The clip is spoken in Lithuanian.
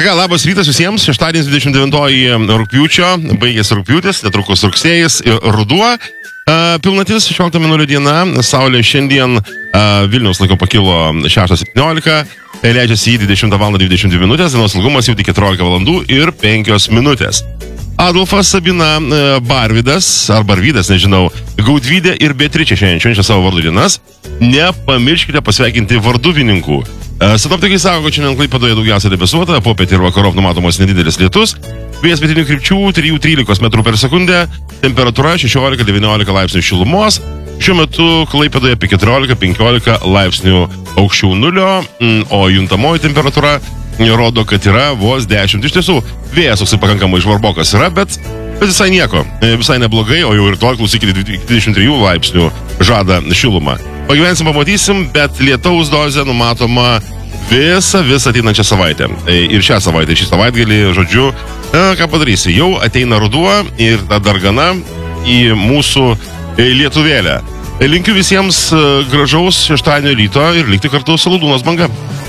Na ką, labas rytas visiems, šeštadienis 29 rugpjūčio, baigėsi rugpjūtis, netrukus rugsėjis ir ruduo. Pilnatis 16 minulių diena, saulė šiandien Vilniaus laiko pakilo 6:17, leidžiasi į 20 val. 22 minutės, dienos ilgumas jau tik 14 valandų ir 5 minutės. Adolfas, Sabina, Barvydas, ar Barvydas, nežinau, Gaudvydė ir Beatričė šiandien švenčia savo vardų dienas. Nepamirškite pasveikinti varduvininkų. Sinoptikai sako, kad šiandien Klaipėdoje daugiausia debesuota, popietį ir vakarop numatomas nedidelis lietus. Vėjas pietinių krypčių 3-13 metrų per sekundę, temperatūra 16-19 laipsnių šilumos. Šiuo metu Klaipėdoje apie 14-15 laipsnių aukščiau nulio, o juntamoji temperatūra rodo, kad yra vos 10. Iš tiesų, vėjas toksai pakankamai žvarbokas yra, bet visai nieko, visai neblogai, o jau ir to klausykite 23 laipsnių žada šilumą. Pagyvensim, pamatysim, bet lietaus dozė numatoma visą ateinančią savaitę. Ir šią savaitę, šį savaitgalį, žodžiu, ką padarysi, jau ateina ruduo ir ta dargana į mūsų lietuvėlę. Linkiu visiems gražaus šeštadienio ryto ir likti kartu su Lūdūnos banga.